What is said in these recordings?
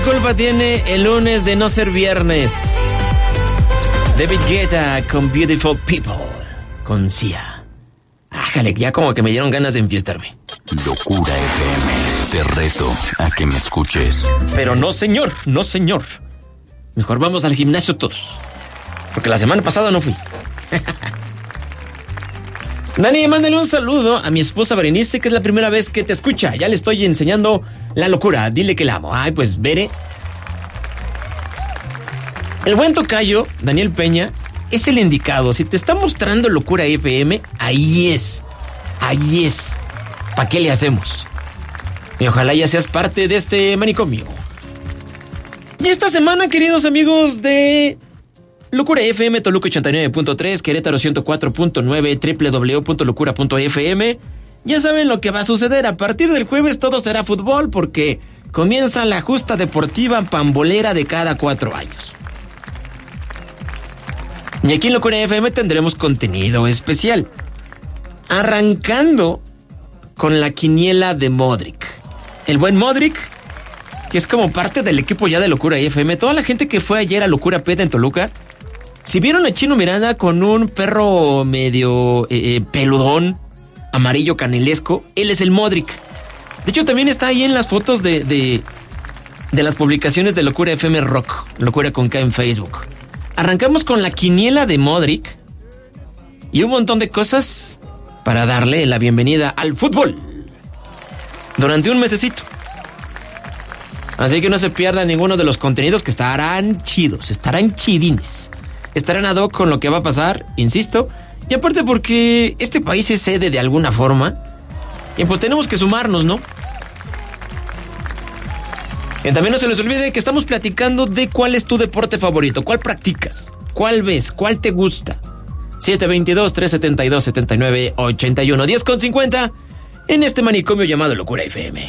¿Qué culpa tiene el lunes de no ser viernes? David Guetta con Beautiful People, con Sia. Ájale, ya como que me dieron ganas de enfiestarme. Locura FM, te reto a que me escuches. Pero no, señor, no, señor. Mejor vamos al gimnasio todos, porque la semana pasada no fui. Dani, mándale un saludo a mi esposa Berenice, que es la primera vez que te escucha. Ya le estoy enseñando la locura. Dile que la amo. Ay, pues, Bere. El buen tocayo, Daniel Peña, es el indicado. Si te está mostrando Locura FM, ahí es. Ahí es. ¿Para qué le hacemos? Y ojalá ya seas parte de este manicomio. Y esta semana, queridos amigos de Locura FM, Toluca 89.3, Querétaro 104.9, www.locura.fm. Ya saben lo que va a suceder. A partir del jueves todo será fútbol, porque comienza la justa deportiva pambolera de cada 4 años. Y aquí en Locura FM tendremos contenido especial, arrancando con la quiniela de Modric. El buen Modric, que es como parte del equipo ya de Locura FM. Toda la gente que fue ayer a Locura Pet en Toluca, si vieron a Chino Miranda con un perro medio peludón, amarillo canelesco, él es el Modric. De hecho, también está ahí en las fotos de las publicaciones de Locura FM Rock, Locura con K en Facebook. Arrancamos con la quiniela de Modric y un montón de cosas para darle la bienvenida al fútbol durante un mesecito. Así que no se pierdan ninguno de los contenidos, que estarán chidos, estarán chidines. Estarán ad hoc con lo que va a pasar, insisto. Y aparte porque este país es sede de alguna forma, y pues tenemos que sumarnos, ¿no? Y también no se les olvide que estamos platicando de cuál es tu deporte favorito, cuál practicas, cuál ves, cuál te gusta. 722-372-7981, 10:50 en este manicomio llamado Locura FM.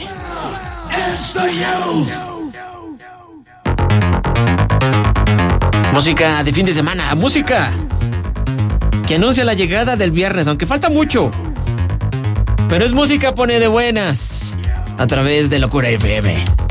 Música de fin de semana, música que anuncia la llegada del viernes, aunque falta mucho. Pero es música pone de buenas a través de Locura FM.